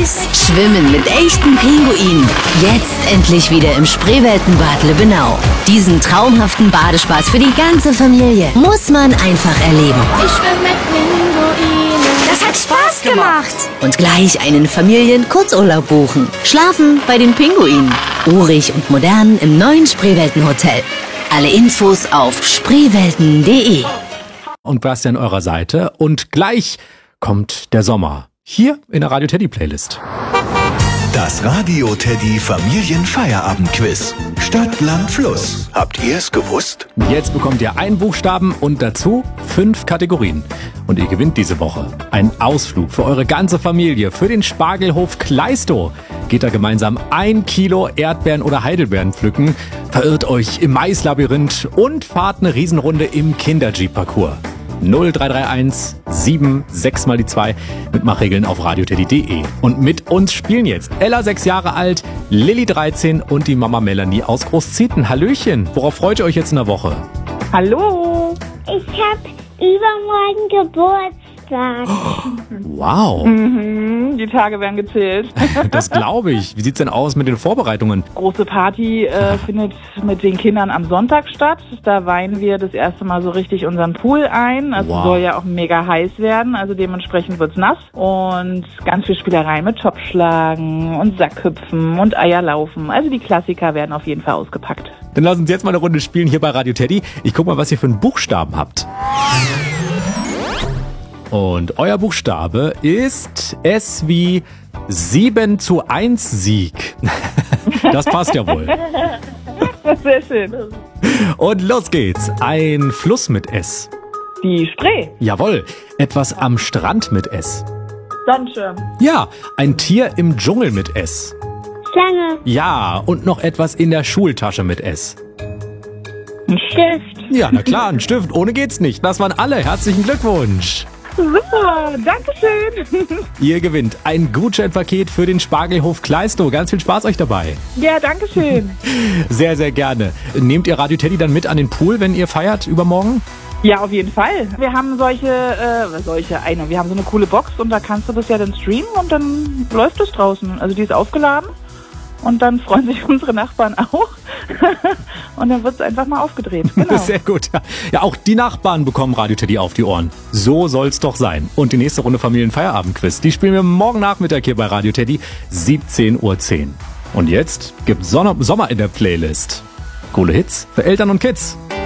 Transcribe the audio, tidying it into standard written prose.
Quiz. Schwimmen mit echten Pinguinen. Jetzt endlich wieder im Spreeweltenbad Lübbenau. Diesen traumhaften Badespaß für die ganze Familie muss man einfach erleben. Ich schwimme mit Pinguinen. Das hat Spaß gemacht. Und gleich einen Familien-Kurzurlaub buchen. Schlafen bei den Pinguinen. Urig und modern im neuen Spreeweltenhotel. Alle Infos auf spreewelten.de. Und Bastian an eurer Seite. Und gleich kommt der Sommer. Hier in der Radio Teddy Playlist. Das Radio Teddy Familienfeierabend-Quiz. Stadt, Land, Fluss. Habt ihr es gewusst? Jetzt bekommt ihr einen Buchstaben und dazu 5 Kategorien. Und ihr gewinnt diese Woche einen Ausflug für eure ganze Familie für den Spargelhof Kleistow. Geht da gemeinsam 1 Kilo Erdbeeren oder Heidelbeeren pflücken, verirrt euch im Maislabyrinth und fahrt eine Riesenrunde im Kinder-Jeep-Parcours. 0331 76 mal die 2 mit Machregeln auf radioteddy.de. Und mit uns spielen jetzt Ella 6 Jahre alt, Lilly 13 und die Mama Melanie aus Großzieten. Hallöchen, worauf freut ihr euch jetzt in der Woche? Hallo. Ich hab übermorgen Geburtstag. Wow, Die Tage werden gezählt. das glaube ich. Wie sieht's denn aus mit den Vorbereitungen? Große Party findet mit den Kindern am Sonntag statt. Da weihen wir das erste Mal so richtig unseren Pool ein. Also Wow. soll ja auch mega heiß werden. Also dementsprechend wird's nass. Und ganz viel Spielerei mit Topfschlagen und Sackhüpfen und Eierlaufen. Also die Klassiker werden auf jeden Fall ausgepackt. Dann lass uns jetzt mal eine Runde spielen hier bei Radio Teddy. Ich guck mal, was ihr für einen Buchstaben habt. Und euer Buchstabe ist S wie 7:1 Sieg. Das passt ja wohl. Sehr schön. Und los geht's. Ein Fluss mit S. Die Spree. Jawohl. Etwas am Strand mit S. Sonnenschirm. Ja. Ein Tier im Dschungel mit S. Schlange. Ja. Und noch etwas in der Schultasche mit S. Ein Stift. Ja, na klar, ein Stift. Ohne geht's nicht. Das waren alle. Herzlichen Glückwunsch. Super. Dankeschön. Ihr gewinnt ein Gutscheinpaket für den Spargelhof Kleistow. Ganz viel Spaß euch dabei. Ja, dankeschön. Sehr, sehr gerne. Nehmt ihr Radio Teddy dann mit an den Pool, wenn ihr feiert übermorgen? Ja, auf jeden Fall. Wir haben wir haben so eine coole Box und da kannst du das ja dann streamen und dann läuft es draußen. Also die ist aufgeladen und dann freuen sich unsere Nachbarn auch und dann wird es einfach mal aufgedreht. Genau. Sehr gut. Ja, auch die Nachbarn bekommen Radio Teddy auf die Ohren. So soll's doch sein. Und die nächste Runde Familienfeierabend-Quiz, die spielen wir morgen Nachmittag hier bei Radio Teddy, 17:10 Uhr. Und jetzt gibt's Sommer in der Playlist. Coole Hits für Eltern und Kids.